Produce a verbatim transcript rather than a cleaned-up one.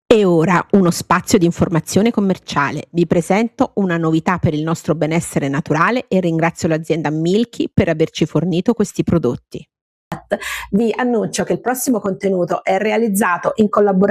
E ora uno spazio di informazione commerciale. Vi presento una novità per il nostro benessere naturale e ringrazio l'azienda Milky per averci fornito questi prodotti. Vi annuncio che il prossimo contenuto è realizzato in collaborazione